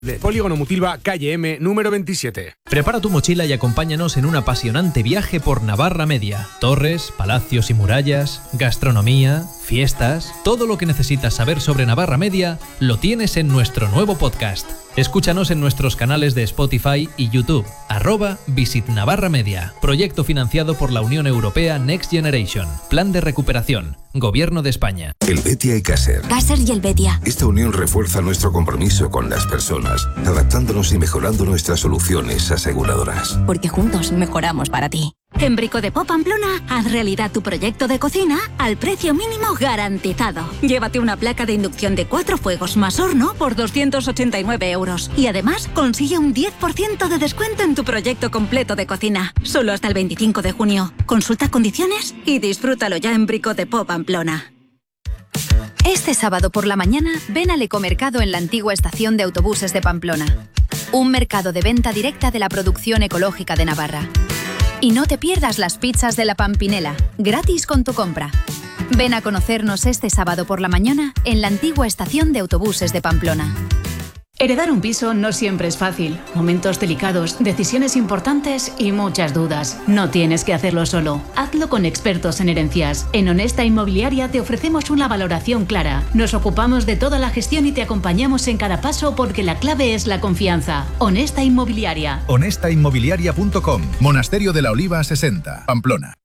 De Polígono Mutilva, calle M, número 27. Prepara tu mochila y acompáñanos en un apasionante viaje por Navarra Media. Torres, palacios y murallas, gastronomía, fiestas... Todo lo que necesitas saber sobre Navarra Media lo tienes en nuestro nuevo podcast. Escúchanos en nuestros canales de Spotify y YouTube. @visitnavarramedia. Proyecto financiado por la Unión Europea Next Generation. Plan de recuperación. Gobierno de España. Helvetia y Caser. Caser y Helvetia. Esta unión refuerza nuestro compromiso con las personas, adaptándonos y mejorando nuestras soluciones aseguradoras. Porque juntos mejoramos para ti. En Brico de Po Pamplona, haz realidad tu proyecto de cocina al precio mínimo garantizado. Llévate una placa de inducción de 4 fuegos más horno por 289 euros. Y además, consigue un 10% de descuento en tu proyecto completo de cocina. Solo hasta el 25 de junio. Consulta condiciones y disfrútalo ya en Brico de Po Pamplona. Este sábado por la mañana, ven al Ecomercado en la antigua estación de autobuses de Pamplona. Un mercado de venta directa de la producción ecológica de Navarra. Y no te pierdas las pizzas de la Pampinela, gratis con tu compra. Ven a conocernos este sábado por la mañana en la antigua estación de autobuses de Pamplona. Heredar un piso no siempre es fácil. Momentos delicados, decisiones importantes y muchas dudas. No tienes que hacerlo solo. Hazlo con expertos en herencias. En Honesta Inmobiliaria te ofrecemos una valoración clara. Nos ocupamos de toda la gestión y te acompañamos en cada paso porque la clave es la confianza. Honesta Inmobiliaria. Honestainmobiliaria.com. Monasterio de la Oliva 60, Pamplona.